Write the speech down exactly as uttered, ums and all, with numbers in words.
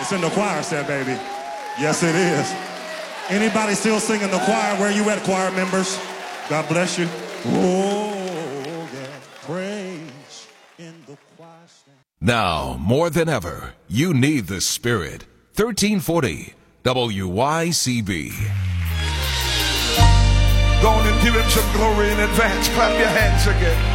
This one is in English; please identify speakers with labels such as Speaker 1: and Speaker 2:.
Speaker 1: It's in the choir set, baby. Yes, it is. Anybody still singing the choir? Where you at, choir members? God bless you. Oh, yeah. Praise in the choir stand.
Speaker 2: Now, more than ever, you need the Spirit. thirteen forty W Y C B.
Speaker 3: Go on and give him some glory in advance. Clap your hands again.